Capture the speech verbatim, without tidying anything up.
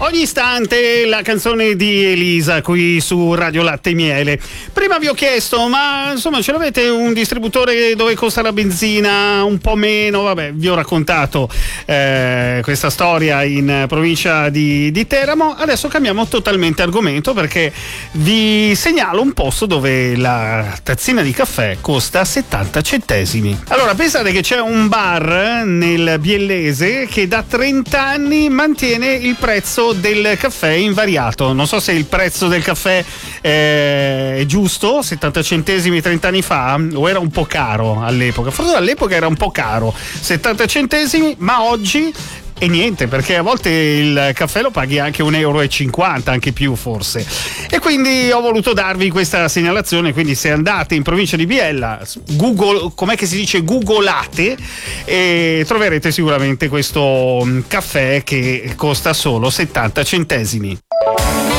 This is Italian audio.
Ogni istante la canzone di Elisa qui su Radio Latte e Miele. Prima vi ho chiesto, ma insomma ce l'avete un distributore dove costa la benzina un po' meno? Vabbè, vi ho raccontato eh, questa storia in provincia di, di Teramo. Adesso cambiamo totalmente argomento perché vi segnalo un posto dove la tazzina di caffè costa settanta centesimi. Allora, pensate che c'è un bar nel Biellese che da trenta anni mantiene il prezzo del caffè invariato. Non so se il prezzo del caffè eh, è giusto, settanta centesimi trenta anni fa, o era un po' caro all'epoca. Forse all'epoca era un po' caro, settanta centesimi, ma oggi e niente, perché a volte il caffè lo paghi anche un euro e cinquanta, anche più forse. E quindi ho voluto darvi questa segnalazione. Quindi se andate in provincia di Biella, Google, com'è che si dice, googolate e troverete sicuramente questo caffè che costa solo settanta centesimi.